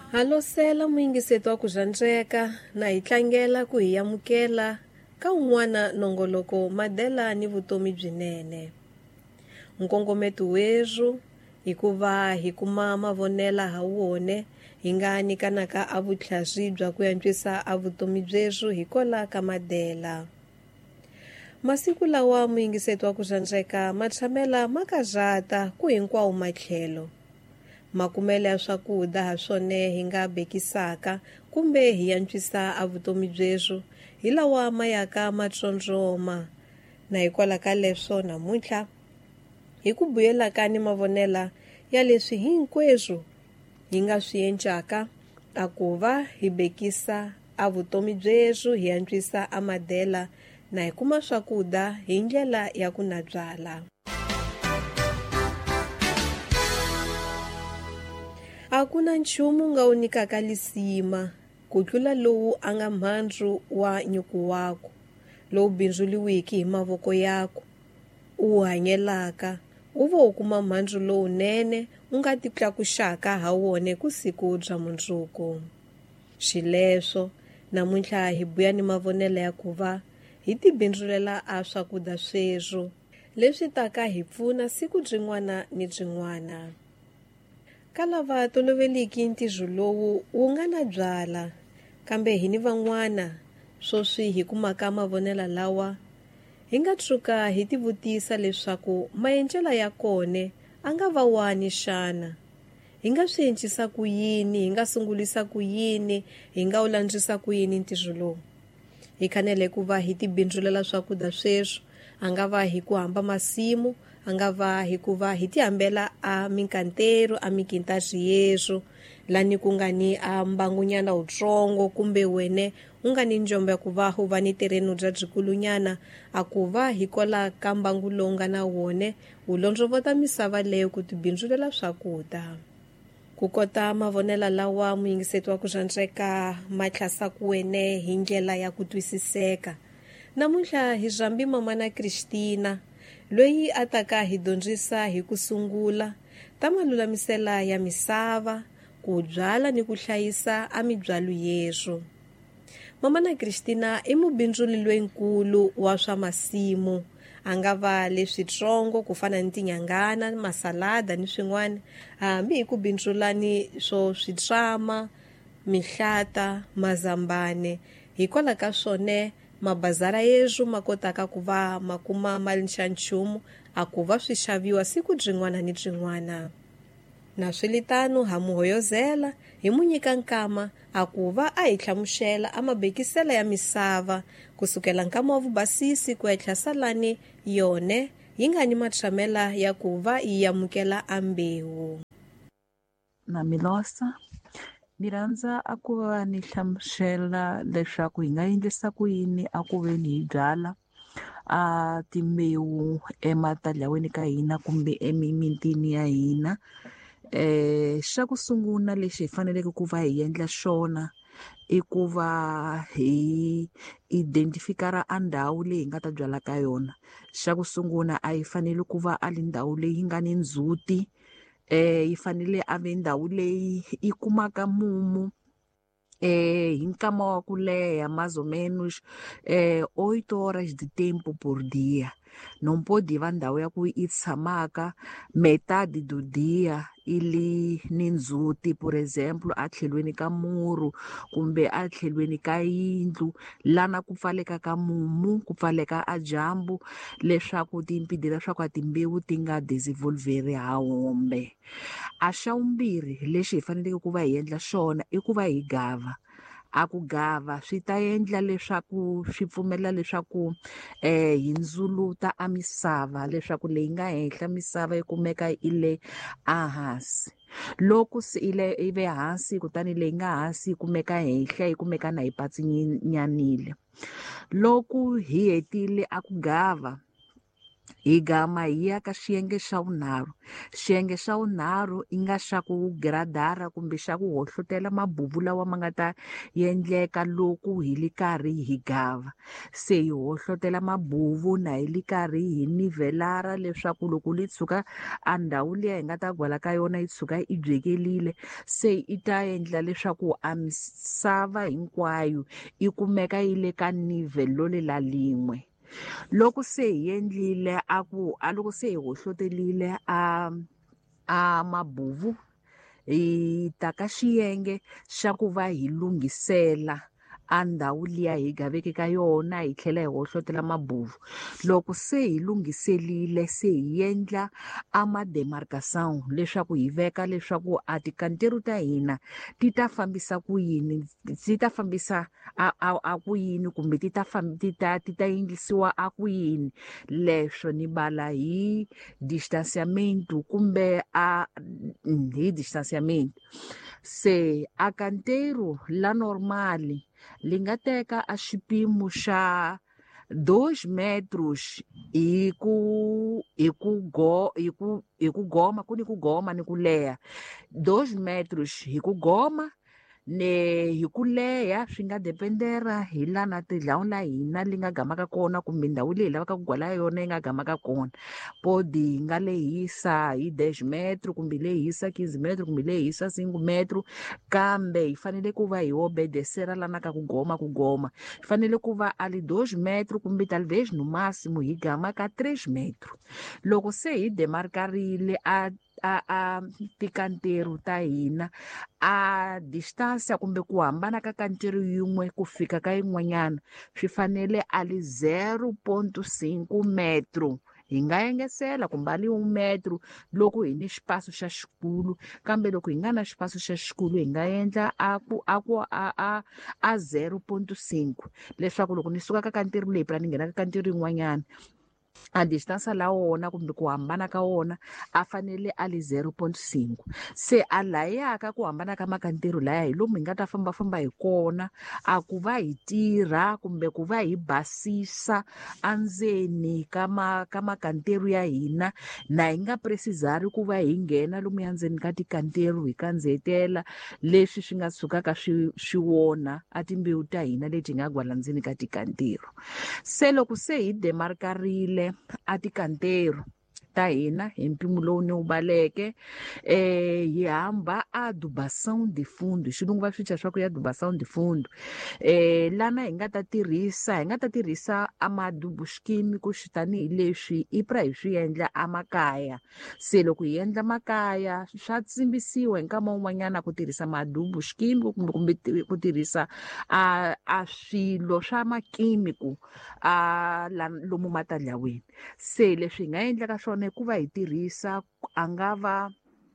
Halosela muingiseti wa ku rhandzeka na hi tlangela ku hi amukela ka un'wana nongoloko madela ni vutomi byinene. Nkongometo weru hi ku va hi kuma mavonela ha wone hi nga nyikanaka a vutlhari bya ku yantswisa a vutomi byeru hi kola ka madela. Masiku lawa muingiseti wa ku rhandzeka matshamela makarhata ku hinkwawo matlhelo. Makumele ya swakudya ha swone hi nga bekisaka kumbe hi yantswisa a vutomi byeru hi lawa mayaka matsondzoma na hikwala ka leswo namuntlha hi ku buyelaka ni mavonela ya leswi hinkwerhu hi nga swi endlaka a ku va hi bekisa a vutomi byeru hi yantswisa a madela na hi kuma swakudya hi ndlela ya ku na byala. A ku na nchumu nga wu nyikaka lisima ku tlula lowu a nga mhandzu wa nyuku wako, lowu bindzuriwiki hi mavoko yako, u hanyelaka, u vo u kuma mhandzu lowunene u nga ti tlakuxaka ha wone ku siku bya mundzuku. Xileswo, namuntlha hi buya ni mavonelo ya ku va hi ti bindzulela a swakudya sweru, leswi taka hi pfuna siku byin'wana ni byin'wana. Ka lava toloveliki ntirho lowu wu nga na byala, kambe hi ni van'wana swoswi hi kumaka mavonela lawa, hi nga tshuka hi tivutisa leswaku maendlelo ya kone a nga va wani xana. Hi nga swi endlisa ku yini, hi nga sungulisa ku yini, hi nga wu landzisa ku yini ntirho lowu. Hi kanele ku va hi ti bindzulela swakudya sweswo, a nga va hi ku hamba masimu, a nga va hi ku va hi ti hambela a minkantero a mikintazi yesu lani ku nga ni a mbangunyana wutsongo kumbe wene u nga ni njombo ya ku va hu va ni terenu bya byikulunyana a ku va hi kola ka mbangu lowu nga na wone wu londzovota misava leyo ku ti bindzulela swakudya. Ku kota mavonela lawa muyingiseti wa ku rhandzeka matlhasaku wene hi ndlela ya ku twisiseka. Namuntlha hi zambi mamana Kristina loyi a taka hi dyondzisa hi ku sungula ta malulamisela ya misava, ku byala ni ku hlayisa a mibyalo yesu. Mamana Kristina i mubindzuli loyinkulu wa swa masimu, a nga va leswitsongo ku fana ni tinyangana, masalada ni swin'wana, hambi hi ku bindzula ni swo switsama, mihlata, mazambane, hi kwala ka swone mabazara yesu ma kotaka ku va makuma mali xa nchumu a ku va swi xaviwa siku byin'wana ni byin'wana. Na swilitano ha muhoyozela hi mu nyika nkama a ku va a hi hlamuxela a mabekisela ya misava kusukela nkama wa vubasisi ku ya tlhasalani yone yi nga ni matshamela ya ku va yi amukela a mbewu. Na milosa ni rhandza a ku va ni hlamusela leswaku hi nga endlisa ku yini a ku ve ni hi byala a timbewu ematalyaweni ka hina kumbe emimitini ya hina. Xa ku sungula lexi hi faneleke ku va hi endla xona i ku va hi identify-ra a ndhawu leyi hi nga ta byala ka yona. Xa ku sungula a hi fanele ku va a ndhawu leyi nga ni ndzhuti, yi fanele a ve ndhawu leyi yi kumaka mumu hi nkama wa ku leha mais ou menos 8 horas de tempo por dia. Não pode va ndhawu ya ku yi tshamaka metade do dia ili ni ndzhuti, por exemplo a tlhelweni ka muru kumbe a tlhelweni ka yindlu lana ku pfaleka ka mumu, ku pfaleka a dyambu, leswaku timpidi leswaku a timbewu ti nga desenvolveri ha hombe. A xa vumbirhi lexi hi faneleke ku va hi endla xona i ku va hi gava. A ku gava swi ta endla leswaku swi pfumela leswaku hi ndzuluta a misava, leswaku leyi nga henhla misava yi kumeka yi le ehansi. Loko se yi ve hansi kutani leyi nga hansi yi kumeka henhla yi kumeka na hi patsinyanile. Loko hi hetile a ku gava hi gama hi ya ka xiyenge xa vunharhu. Xiyenge xa vunharhu i nga xa ku giradara kumbe xa ku hohlotela mabuvu lawa ma nga ta endleka loko hi ri karhi hi gava. Se hi hohlotela mabuvu na hi ri karhi hi nivelara leswaku loko li tshuka a ndhawu liya hi nga ta gwala ka yona yi tshuka yi byekelile, se i ta endla leswaku a misava hinkwayo yi kumeka yi le ka nivelo lela lin'we. Loko se hi endlile loko se hi hohlotelile a mabuvu, hi ta ka xiyenge xa ku va hi lunghisela a ndhawu liya hi gaveke ka yona hi tlhela hi hohlotela mabuvu. Loko se hi lunghiselile se hi endla a mademarcation leswaku hi veka leswaku a tikanteri ta hina ti ta fambisa ku yini, ti ta fambisa a ku yini kumbe ti ta endlisiwa a ku yini. Leswo ni bala hi distanciamento kumbe hi distanciamento. Se a kanteru la normali li nga teka a xipimo xa 2 metros hi ku goma, ku ni ku goma ni ku leha. 2 metros hi ku goma hi ku leha, swi nga dependera hi lana tindhawu la hina li nga gamaka kona kumbe ndhawu leyi hi lavaka ku gwala yona yi nga gamaka kona. Podi hi nga lehisa hi 10 metro kumbe lehisa 15 metro kumbe lehisa 5 metro, kambe hi fanele ku va hi obedesera lana ka ku goma. Hi fanele ku va a li 2 metro kumbe talvez no máximo hi gama ka 3 metro. Loko se hi demarcarile a tikanteru ta hina, a distância kumbe ku hambana ka kanteri yin'we ku fika ka yin'wanyana swi fanele a li 0.5 metro. Hi nga engesela kumbe a li 1 metro loko hi ni xipaso xa xikulu, kambe loko hi nga na xipaso xa xikulu hi nga endla a 0.5 leswaku loko ni suka ka kanteri leyi phela ni nghena ka kanteri yin'wanyana, a distância la wona kumbe ku hambana ka wona a fanele a li 0.5. Se a layaka ku hambana ka makanteri laya hi lomu hi nga ta fambafamba hi kona, a ku va hi tirha kumbe ku va hi basisa endzeni ka makanteri ya hina, na hi nga precisari ku va hi nghena lomu endzeni ka tikanteri hi kandzetela leswi swi nga tshukaka swi wona a timbewu ta hina leti hi nga gwala ndzeni ka tikanteri. Se loko se hi demarcarile a tikanteri ta hina hi mpimo lowu ni wu baleke, hi hamba a adubação de fundo, hi xilungu va swi swa ku ya adubação de fundo. Lana hi nga ta tirhisa a madubo xikimiku tanihileswi hi swi endla emakaya. Se loko hi endla makaya swa tsimbisiwa hi nkama wun'wanyana ku tirhisa madubo xikimiku kumbe ku tirhisa a swilo swa makimiku lomu matandlawini. Se leswi hi nga endlaka swona i ku va hi tirhisa a nga va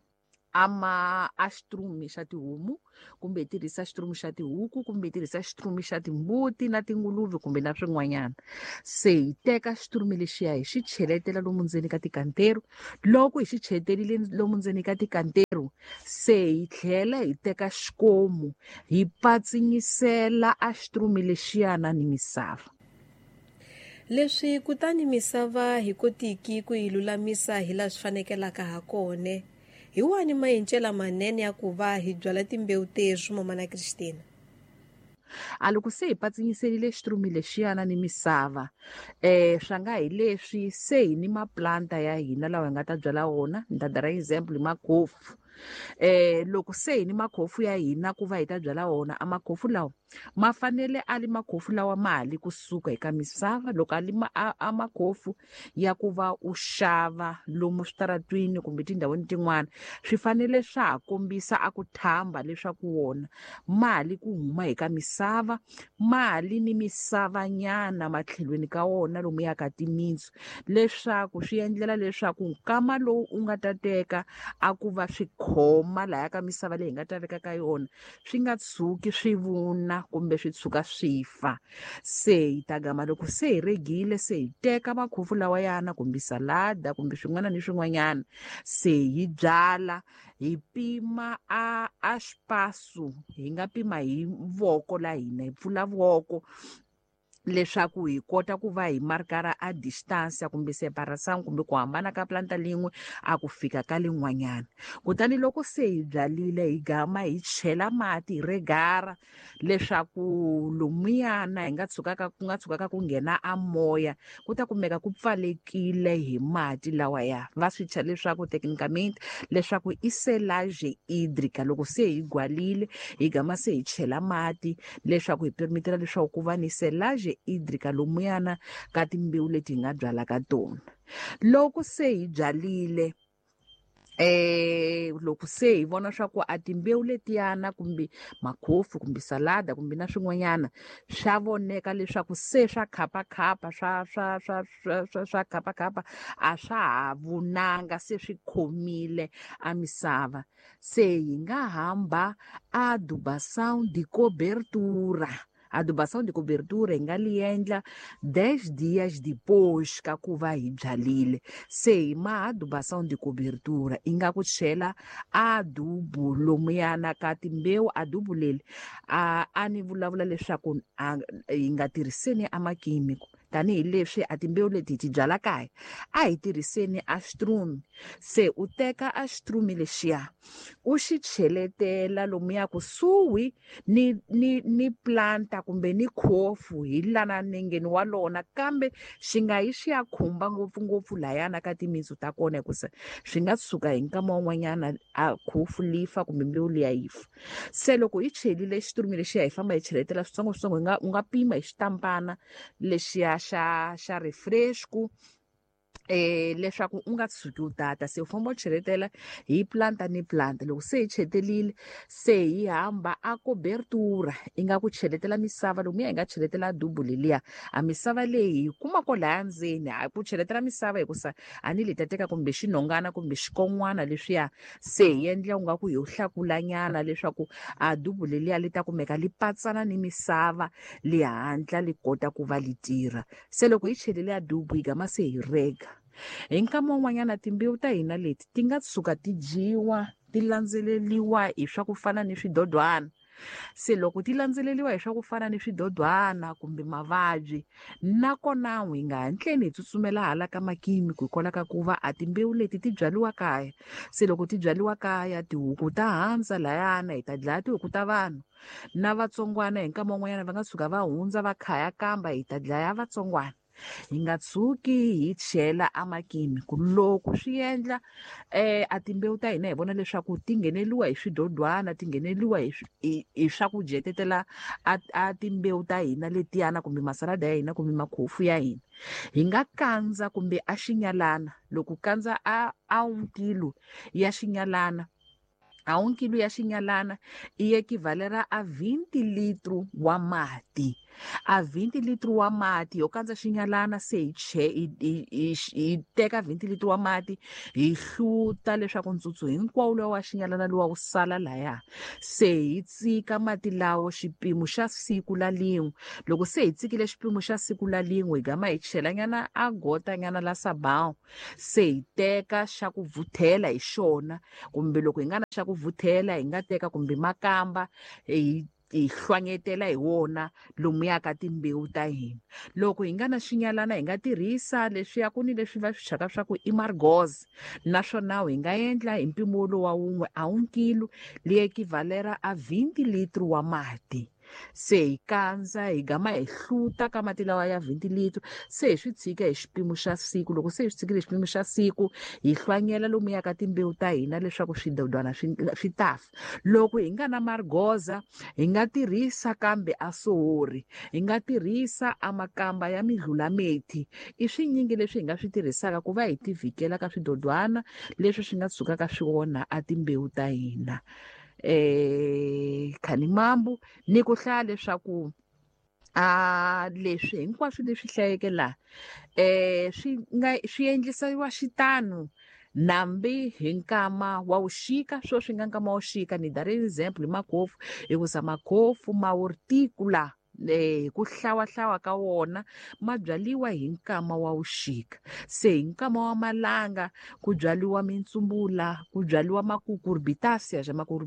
a xitrume xa tihomu, kumbe hi tirhisa xitrume xa tihuku, kumbe hi tirhisa xitrume xa timbuti na tinguluve kumbe na swin'wanyana. Se hi teka xitrume lexiya hi xi cheletela lomu ndzeni ka tikanteru. Loko hi xi cheleterile lomu ndzeni ka tikanteru, se hi tlhela hi teka xikomu hi patsinyisela a xitrume lexiyana ni misava. Leswi kutani misava hi kotiki ku yi lulamisa hi laha swi fanekelaka ha kone, hi wani maendlelo manene ya ku va hi byala timbewu tesu mamana Christine? A loko se hi patsinyiserile xitrume lexiyana ni misava, swa nga hi leswi se hi ni maplanta ya hina lawa hi nga ta byala wona. Ni ta dara example hi makhofu. Loko se hi ni makhofu ya hina ku va hi ta byala wona, a makhofu lawa ma fanele a li makhofu lawa mali kusuka eka misava. Loko a li a makhofu ya ku va u xava lomu switaratwini kumbe tindhawini tin'wana, swi fanele swa ha kombisa a ku thamba leswaku wona mali ku huma eka misava, mali ni misava nyana matlhelweni ka wona lomu ya ka timitsu, leswaku swi endlela leswaku nkama lowu u nga ta teka a ku va swi khoma laya ka misava leyi hi nga ta veka ka yona, swi nga tshuki swi vuna kumbe swi tshuka swi fa. Se hi ta gama loko se hi regile se hi teka makhofu lawayana kumbe salada kumbe swin'wana ni swin'wanyana, se hi byala hi pima a xipaso, hi nga pima hi voko la hina hi pfula voko leswaku hi kota ku va hi markara a distance kumbe separation kumbe ku hambana ka planta lin'we a ku fika ka lin'wanyana. Kutani loko se hi byalile hi gama hi chela mati hi regara leswaku lomuyana hi nga tshukaka ku nghena a moya ku ta kumeka ku pfalekile hi mati lawaya. Va swi leswaku technicamente leswaku i selage hydrica. Loko se hi gwalile hi gama se hi chela mati leswaku hi perimetela leswaku ku va ni selage hydrica lomuyana ka timbewu leti hi nga byalaka tona. Loko se hi byalile loko se hi vona swa ku a timbewu letiyana kumbe makhofu kumbe salada kumbe na swin'wanyana swa voneka leswaku se swa khapakhapa swa khapakhapa a swa ha vunanga se swi khomile a misava, se hi nga hamba adubação de cobertura. Adubação de cobertura hi nga li endla 10 dias depois ka ku va hi byalile. Se hi adubação de cobertura i nga ku chela adubo lomuyana ka timbewu. Adubo leli a ni vulavula leswaku hi nga tirhiseni amakimiko tanihileswi a timbewu leti hi ti byala kaya a hi tirhiseni a strume. Se u teka a strume lexiya u xi cheletela lomuya kusuhi ni planta kumbe ni khofu hi lana nengeni wa lona, kambe xi nga yi xi ya khumba ngopfungopfu layana ka timitsu ta kona hikusa swi nga suka hi nkama wun'wanyana a khofu lifa kumbe mbewu liya yi fa. Se loko hi chelile xiturumi lexiya hi famba hi cheletela switsongoswitsongo u nga pima hi xitampana lexiya xa refresco leswaku u nga tshuki u tata. Se u famba u cheletela hi planta ni planta. Loko se hi chetelile se hi hamba a cobertura i nga ku cheletela misava lomuya hi nga cheletela adubo leliya. A misava leyi hi kuma ko laya ndzeni a ku cheletela misava hikusa a ni leta teka kumbe xinhongana kumbe xikon'wana leswiya se hi endla u nga ku hi yo hlakulanyana leswaku adubo leliya li ta kumeka li patsana ni misava li hatla li kota ku va li tirha. Se loko hi chelile adubo hi gama se hi rega hi nkama wun'wanyana timbewu ta hina leti ti nga tshuka ti dyiwa ti landzeleliwa hi swa ku fana ni swidodwana. Se loko ti landzeleliwa hi swa ku fana ni swidodwana kumbe mavabyi nakona hi nga hatleni hi tsutsumela hala ka makimiko hikwalaho ka ku va a timbewu leti ti byaliwa kaya. Se loko ti byaliwa kaya tihuku ta handza layana hi ta dlaya tihuku ta vanhu na vatsongwana hi nkama wun'wanyana va nga tshuka va hundza va khaya kamba hi ta dlaya vatsongwana. Hi nga tshuki hi chela amakimiko. Loko swi endla a timbewu ta hina hi vona leswaku ti ngheneliwa hi swidodwana ti ngheneliwa hi swakudya hetetela a timbewu ta hina letiyana kumbe masalada ya hina kumbe makhofu ya hina hi nga kandza kumbe a xinyalana. Loko kandza a 1 kilo ya xinyalana a 1 kilo ya xinyalana i equivalera a 20 litro wa mati. A 20 litro wa mati yo kandza xinyalana se hi teka 20 litro wa mati hi hluta leswaku ntsutsu hinkwawo lowa wa xinyalana lowa wu sala laya. Se hi tsika mati lawo xipimo xa siku la lin'we. Loko se hi tsikile xipimo xa siku la lin'we hi gama hi chelanyana a gotanyana la sabão. Se hi teka xa ku vuthela hi xona kumbe loko hi nga na xa ku vuthela hi nga teka kumbe makamba hi hlwangetela hi wona lomuya ka timbewu ta hina. Loko hi nga na xinyalana hi nga tirhisa leswiya ku ni leswi va swi chaka swa ku i margoz naswona hi nga endla hi mpimo lowa wun'we a 1 kilo li equivalera a 20 litro wa mati. Se hi kandza hi gama hi hluta ka mati lawa ya 20 litro se hi swi tshika hi xipimo xa siku. Loko se hi swi tshikile hi xipimo xa siku hi hlwanyela lomuya ka timbewu ta hina leswaku swidodwana swi ta fa. Loko hi nga na margoza hi nga tirhisa kambe a sohori hi nga tirhisa a makamba ya midlulamethi. I swinyingi leswi hi nga swi tirhisaka ku va hi tivhikela ka swidodwana leswi swi nga tshukaka swi onha a timbewu ta hina. Khanimambo ni ku hlaya leswaku leswi hinkwaswo leswi hlayeke laha swi endlisiwa xitano nambi hi nkama wa wuxika. Swi nga nkama wa wuxika ni dare example hi makhofu hikusa makhofu ma horticula ku hlawahlawa ka wona ma byaliwa hi nkama wa wuxika. Se hi nkama wa malanga ku byaliwa mitsumbula, ku byaliwa macucurbitaceae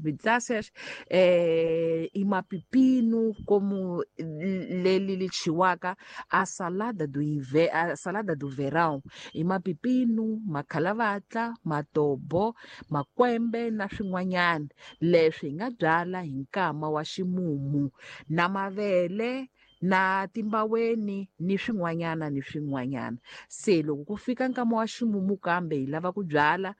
i mapipino como leli li chiwaka a salada do verão, i mapipino, makalavatla, matobo, makwembe na swin'wanyana leswi hi nga byala hi nkama wa ximumu, na mavele na timbaweni ni swin'wanyana ni swin'wanyana. Se loko ku fika nkama wa ximumu kambe hi lava ku byala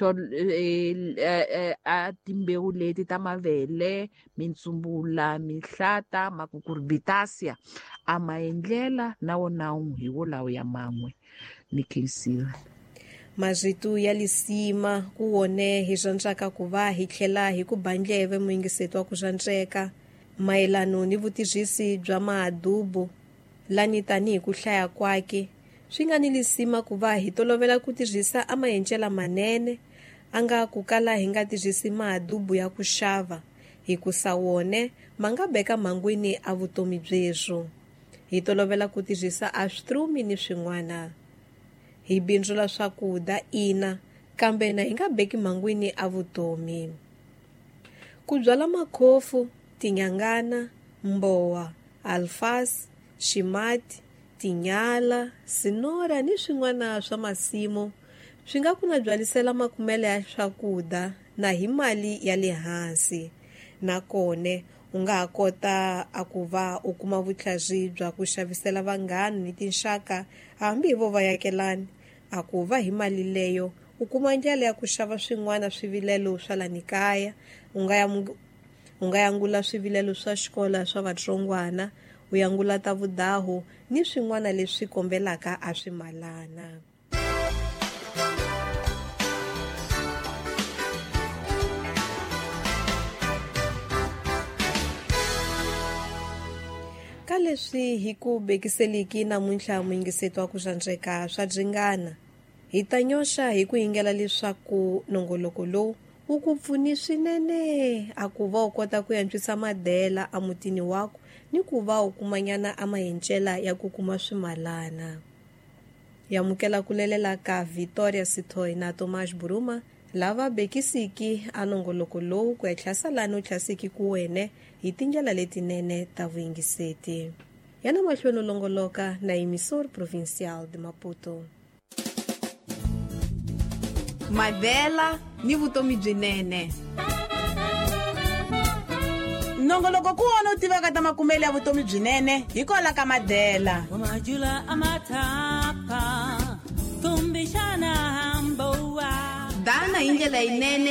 a timbewu leti ta mavele, mitsumbula, mihlata, macucurbitaceae a maendlela na wonawu hi wolawo ya man'we ni khensile. Mazwitu ya lisima ku wone hi zvandzaka ku va hi tlhela hi ku bandleve muyingiseti wa ku zvandzeka mayelano ni vutibyisi bya maadubo lani tanihi ku hlaya kwake swi nga ni lisima ku va hi tolovela ku tirhisa a maendlela manene a nga ku kala hi nga tirhisi maadubo ya ku xava hikusa wone ma nga beka mangwini a vutomi byeswo. Hi tolovela ku tirhisa a switrumi ni swin'wana. Hi bindzula swakudya ina kambe na hi nga beki mangwini a vutomi. Ku byala makhofu, tinyangana, mbowa, alfasi, ximati, tinyala, sinora ni swin'wana swa masimu swi nga ku na byalisela makumele ya swakudya na hi mali ya le hansi. Nakone u nga ha kota a ku va u kuma vutlhari bya ku xavisela vanghana ni tinxaka hambi hi vo vayakelani a ku va hi mali leyo u kuma ndlela ya ku xava swin'wana swivilelo swa lani kaya u nga yangula swivilelo swa xikola swa vatsongwana u yangula ta vudahu ni swin'wana leswi kombelaka a swimalana. Ka leswi hi ku bekiseliki namuntlha muyingiseti wa ku zvandzeka swa dzingana hi ta nyoxa hi ku yingela leswaku nongoloko lowu wu ku pfuni swinene a ku va u kota ku yantswisa madela a mutini wako ni ku va u kumanyana a maendlela ya ku kuma swimalana. Yamukela ku lelela ka Victoria Sithoy na Thomas Buruma lava bekisiki a nongoloko lowu ku ya tlhasalani u tlhasiki ku wene hi tindlela letinene ta vuyingiseti. Yana mahlweni longoloka na emisor provincial de Maputo. Madela ni vutomi byinene. Nongoloko ku wona u tivaka ta makumele ya vutomi byinene hi kola ka Madela. Majula amatapa tumbishana hamboa. Dana hi ndlela yinene